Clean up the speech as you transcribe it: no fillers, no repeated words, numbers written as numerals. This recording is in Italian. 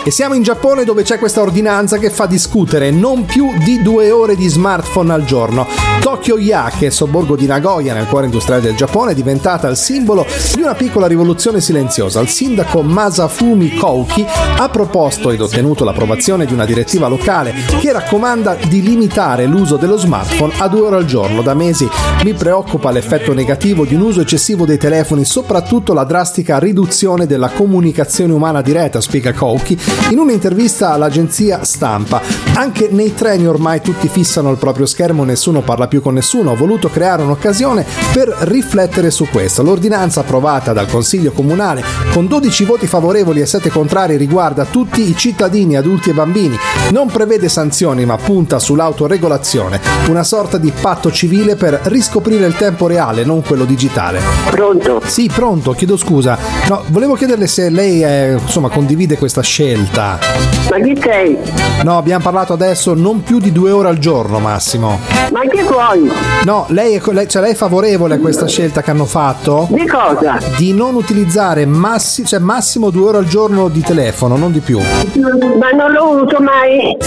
E siamo in Giappone, dove c'è questa ordinanza che fa discutere non più di 2 ore di smartphone al giorno. Tokyo Yake, sobborgo di Nagoya nel cuore industriale del Giappone, è diventata il simbolo di una piccola rivoluzione silenziosa. Il sindaco Masafumi Kouki ha proposto ed ottenuto l'approvazione di una direttiva locale che raccomanda di limitare l'uso dello smartphone a 2 ore al giorno. Da mesi mi preoccupa l'effetto negativo di un uso eccessivo dei telefoni, soprattutto la drastica riduzione della comunicazione umana diretta, spiega Kouki in un'intervista all'agenzia Stampa. Anche nei treni ormai tutti fissano il proprio schermo, nessuno parla più con nessuno. Ho voluto creare un'occasione per riflettere su questo. L'ordinanza approvata dal Consiglio Comunale con 12 voti favorevoli e 7 contrari riguarda tutti i cittadini, adulti e bambini. Non prevede sanzioni ma punta sull'autoregolazione, una sorta di patto civile per riscoprire il tempo reale, non quello digitale. Pronto? Sì, pronto, chiedo scusa. No, volevo chiederle se lei condivide questa scelta. Ma chi sei? No, abbiamo parlato adesso non più di 2 ore al giorno, Massimo. Ma che vuoi? No, lei è favorevole a questa scelta che hanno fatto? Di cosa? Di non utilizzare massimo 2 ore al giorno di telefono, non di più. Ma non lo uso mai.